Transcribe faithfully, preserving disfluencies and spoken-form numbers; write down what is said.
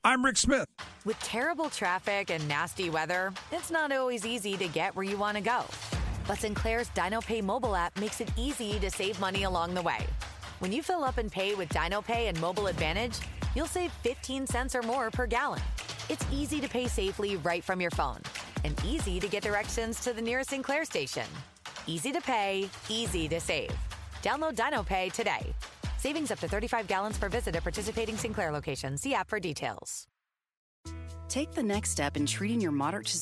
I'm Rick Smith. With terrible traffic and nasty weather, it's not always easy to get where you want to go. But Sinclair's DinoPay mobile app makes it easy to save money along the way. When you fill up and pay with DinoPay and Mobile Advantage, you'll save fifteen cents or more per gallon. It's easy to pay safely right from your phone, and easy to get directions to the nearest Sinclair station. Easy to pay, easy to save. Download DinoPay today. Savings up to thirty-five gallons per visit at participating Sinclair locations. See app for details. Take the next step in treating your moderate to